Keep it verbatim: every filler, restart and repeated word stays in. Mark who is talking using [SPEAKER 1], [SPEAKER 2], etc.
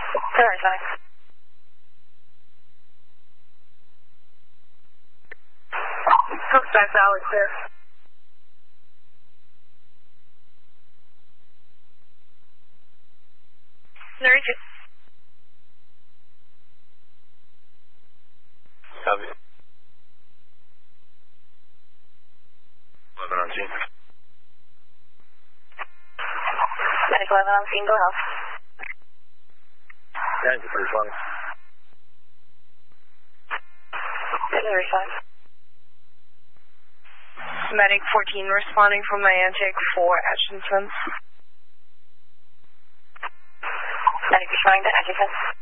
[SPEAKER 1] Sorry, sorry. Back Valley clear. thirty-two.
[SPEAKER 2] Copy. eleven on scene.
[SPEAKER 1] Medic eleven on scene, go ahead.
[SPEAKER 2] Thank you for responding.
[SPEAKER 1] Didn't respond.
[SPEAKER 3] Medic fourteen responding from Niantic for Atchison.
[SPEAKER 1] Medic responding to Atchison.